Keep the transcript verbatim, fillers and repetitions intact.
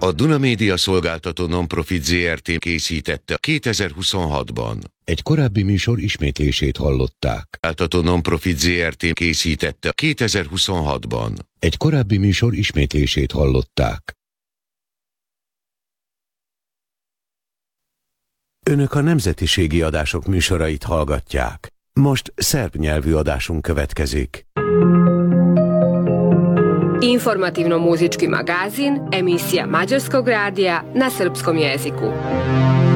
A Duna Média Szolgáltató Nonprofit zé er té készítette kétezer-huszonhatban. Egy korábbi műsor ismétlését hallották. Szolgáltató Nonprofit zé er té készítette kétezer-huszonhatban. Egy korábbi műsor ismétlését hallották. Önök a nemzetiségi adások műsorait hallgatják. Most szerb nyelvű adásunk következik. Informativno-muzički magazin, emisija Mađarskog radija na srpskom jeziku.